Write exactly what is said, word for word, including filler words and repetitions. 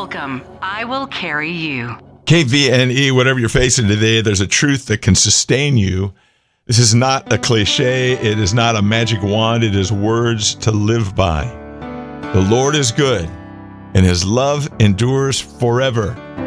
Welcome. I will carry you. K V N E, whatever you're facing today, there's a truth that can sustain you. This is not a cliche. It is not a magic wand. It is words to live by. The Lord is good, and his love endures forever.